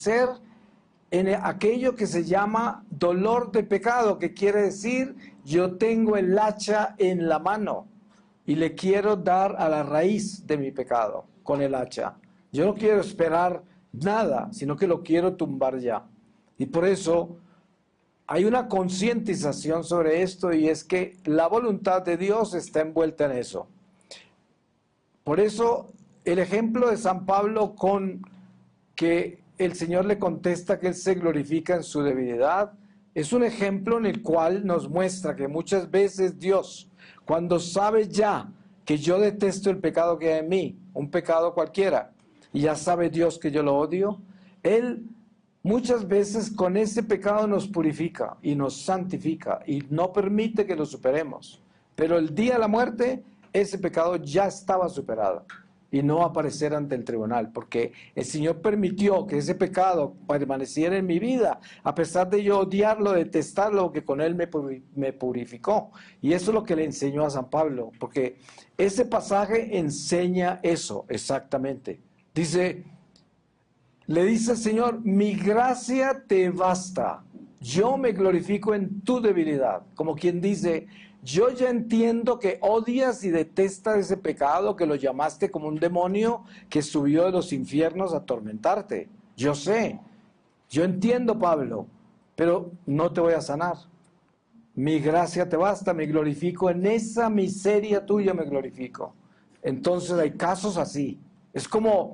ser en aquello que se llama dolor de pecado, que quiere decir, yo tengo el hacha en la mano y le quiero dar a la raíz de mi pecado con el hacha. Yo no quiero esperar nada, sino que lo quiero tumbar ya. Y por eso hay una concientización sobre esto, y es que la voluntad de Dios está envuelta en eso. Por eso el ejemplo de San Pablo con que el Señor le contesta que Él se glorifica en su debilidad, es un ejemplo en el cual nos muestra que muchas veces Dios, cuando sabe ya que yo detesto el pecado que hay en mí, un pecado cualquiera, y ya sabe Dios que yo lo odio, Él muchas veces con ese pecado nos purifica y nos santifica y no permite que lo superemos. Pero el día de la muerte, ese pecado ya estaba superado y no va a aparecer ante el tribunal, porque el Señor permitió que ese pecado permaneciera en mi vida, a pesar de yo odiarlo, detestarlo, que con Él me purificó. Y eso es lo que le enseñó a San Pablo, porque ese pasaje enseña eso exactamente. Le dice el Señor, mi gracia te basta, yo me glorifico en tu debilidad. Como quien dice, yo ya entiendo que odias y detestas ese pecado, que lo llamaste como un demonio que subió de los infiernos a atormentarte. Yo sé, yo entiendo, Pablo, pero no te voy a sanar. Mi gracia te basta, me glorifico en esa miseria tuya, me glorifico. Entonces hay casos así. Es como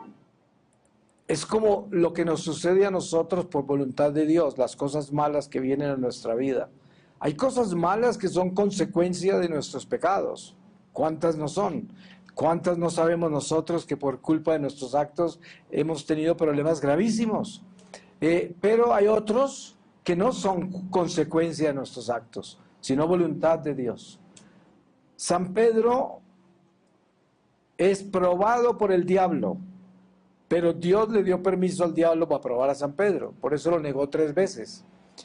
lo que nos sucede a nosotros por voluntad de Dios, las cosas malas que vienen a nuestra vida. Hay cosas malas que son consecuencia de nuestros pecados. ¿Cuántas no son? ¿Cuántas no sabemos nosotros que por culpa de nuestros actos hemos tenido problemas gravísimos? Pero hay otros que no son consecuencia de nuestros actos, sino voluntad de Dios. San Pedro es probado por el diablo, pero Dios le dio permiso al diablo para probar a San Pedro, por eso lo negó 3 veces.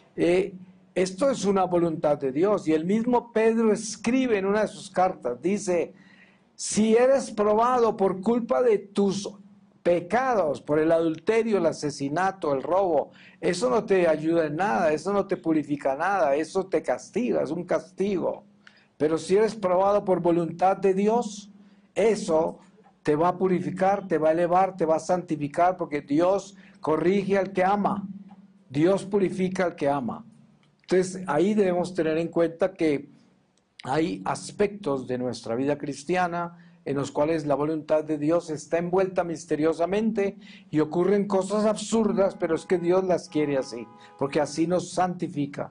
Esto es una voluntad de Dios, y el mismo Pedro escribe en una de sus cartas, dice, si eres probado por culpa de tus pecados, por el adulterio, el asesinato, el robo, eso no te ayuda en nada, eso no te purifica nada, eso te castiga, es un castigo. Pero si eres probado por voluntad de Dios, eso te va a purificar, te va a elevar, te va a santificar, porque Dios corrige al que ama, Dios purifica al que ama. Entonces ahí debemos tener en cuenta que hay aspectos de nuestra vida cristiana en los cuales la voluntad de Dios está envuelta misteriosamente y ocurren cosas absurdas, pero es que Dios las quiere así, porque así nos santifica.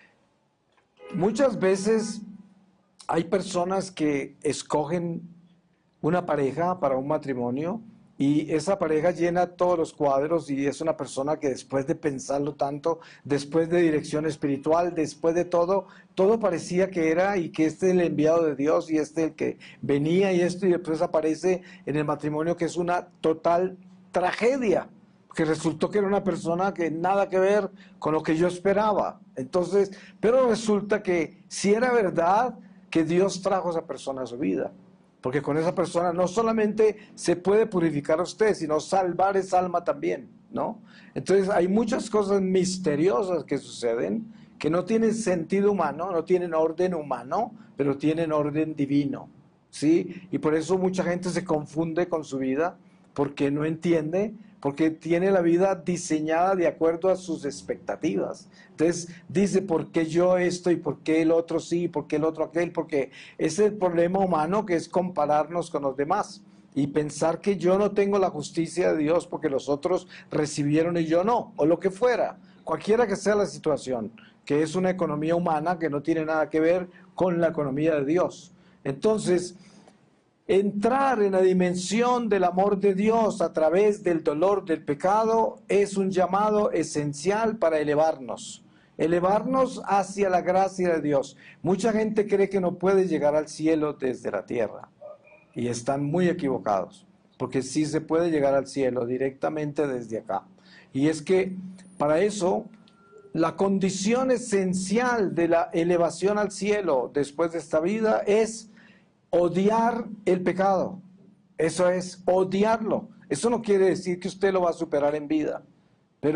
Muchas veces hay personas que escogen una pareja para un matrimonio y esa pareja llena todos los cuadros, y es una persona que después de pensarlo tanto, después de dirección espiritual, después de todo, todo parecía que era, y que este es el enviado de Dios y este el que venía y esto, y después aparece en el matrimonio que es una total tragedia, que resultó que era una persona que nada que ver con lo que yo esperaba. Entonces, pero resulta que si era verdad que Dios trajo a esa persona a su vida, porque con esa persona no solamente se puede purificar a usted, sino salvar esa alma también, ¿no? Entonces hay muchas cosas misteriosas que suceden, que no tienen sentido humano, no tienen orden humano, pero tienen orden divino, ¿sí? Y por eso mucha gente se confunde con su vida, porque no entiende, porque tiene la vida diseñada de acuerdo a sus expectativas. Entonces dice, ¿por qué yo esto y por qué el otro sí, por qué el otro aquel? Porque ese es el problema humano, que es compararnos con los demás y pensar que yo no tengo la justicia de Dios porque los otros recibieron y yo no, o lo que fuera, cualquiera que sea la situación, que es una economía humana que no tiene nada que ver con la economía de Dios. Entonces, entrar en la dimensión del amor de Dios a través del dolor del pecado es un llamado esencial para elevarnos hacia la gracia de Dios. Mucha gente cree que no puede llegar al cielo desde la tierra, y están muy equivocados, porque sí se puede llegar al cielo directamente desde acá. Y es que para eso la condición esencial de la elevación al cielo después de esta vida es odiar el pecado. Eso es odiarlo. Eso no quiere decir que usted lo va a superar en vida.